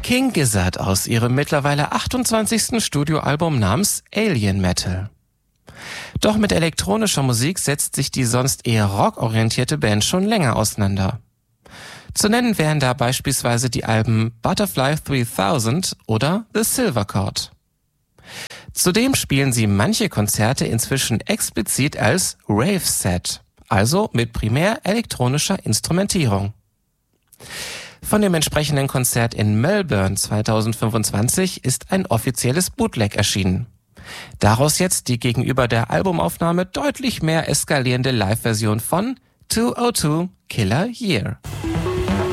King Gizzard aus ihrem mittlerweile 28. Studioalbum namens Alien Metal. Doch mit elektronischer Musik setzt sich die sonst eher rockorientierte Band schon länger auseinander. Zu nennen wären da beispielsweise die Alben Butterfly 3000 oder The Silver Chord. Zudem spielen sie manche Konzerte inzwischen explizit als Rave-Set, also mit primär elektronischer Instrumentierung. Von dem entsprechenden Konzert in Melbourne 2025 ist ein offizielles Bootleg erschienen. Daraus jetzt die gegenüber der Albumaufnahme deutlich mehr eskalierende Live-Version von 202 Killer Year.